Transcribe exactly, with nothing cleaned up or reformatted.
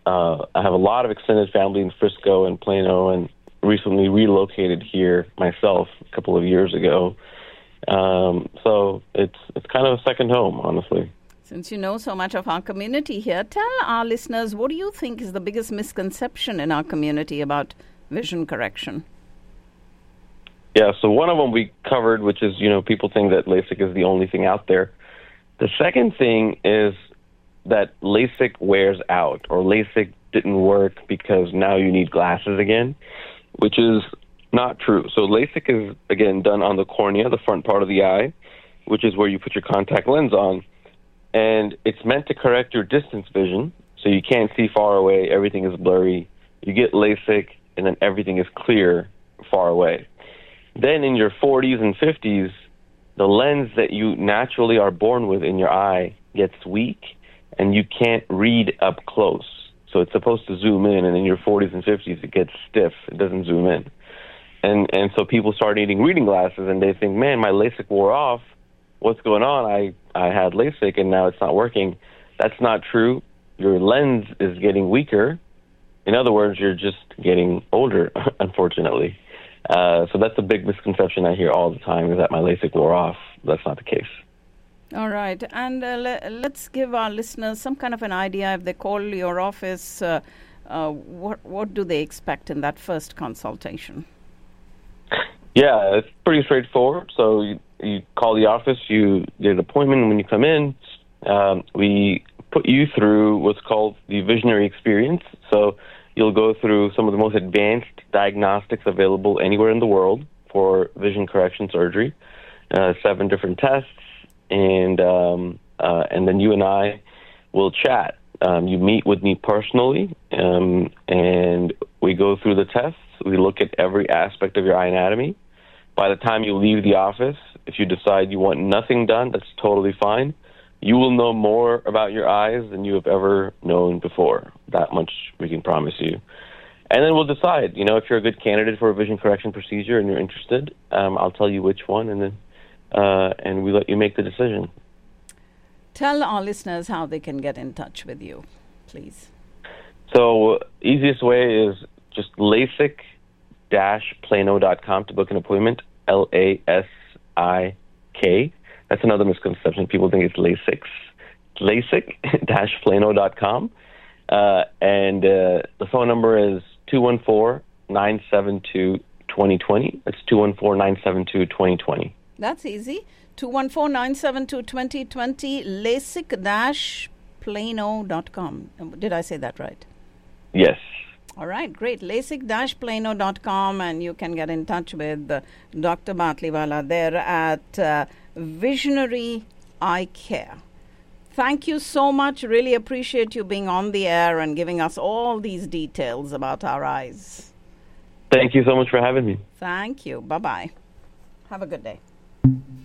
uh, I have a lot of extended family in Frisco and Plano, and recently relocated here myself a couple of years ago. Um, so it's it's kind of a second home, honestly. Since you know so much of our community here, tell our listeners, what do you think is the biggest misconception in our community about vision correction? Yeah, so one of them we covered, which is, you know, people think that LASIK is the only thing out there. The second thing is that LASIK wears out, or LASIK didn't work because now you need glasses again, which is not true. So LASIK is, again, done on the cornea, the front part of the eye, which is where you put your contact lens on. And it's meant to correct your distance vision, so you can't see far away, everything is blurry. You get LASIK, and then everything is clear far away. Then in your forties and fifties, the lens that you naturally are born with in your eye gets weak, and you can't read up close. So it's supposed to zoom in, and in your forties and fifties, it gets stiff. It doesn't zoom in. And and so people start needing reading glasses, and they think, man, my LASIK wore off. What's going on? I, I had LASIK, and now it's not working. That's not true. Your lens is getting weaker. In other words, you're just getting older, unfortunately. Uh, so that's a big misconception I hear all the time, is that my LASIK wore off. That's not the case. All right. And uh, le- let's give our listeners some kind of an idea. If they call your office, uh, uh, what what do they expect in that first consultation? Yeah, it's pretty straightforward. So you, you call the office, you get an appointment. When you come in, um, we put you through what's called the visionary experience. So you'll go through some of the most advanced diagnostics available anywhere in the world for vision correction surgery, uh, seven different tests, and um, uh, and then you and I will chat. Um, you meet with me personally, um, and we go through the tests. We look at every aspect of your eye anatomy. By the time you leave the office, if you decide you want nothing done, that's totally fine. You will know more about your eyes than you have ever known before. That much we can promise you. And then we'll decide, you know, if you're a good candidate for a vision correction procedure and you're interested, um, I'll tell you which one, and then uh, and we let you make the decision. Tell our listeners how they can get in touch with you, please. So easiest way is just LASIK dash Plano dot com to book an appointment, L A S I K. That's another misconception. People think it's LASIK. LASIK dash Plano dot com. Uh, and uh, the phone number is two one four, nine seven two, two zero two zero. It's two one four, nine seven two, two zero two zero. That's easy. two one four, nine seven two, two zero two zero, LASIK dash Plano dot com. Did I say that right? Yes. All right, great. LASIK dash Plano dot com, and you can get in touch with uh, Doctor Batliwala there at uh, Visionary Eye Care. Thank you so much. Really appreciate you being on the air and giving us all these details about our eyes. Thank you so much for having me. Thank you. Bye-bye. Have a good day.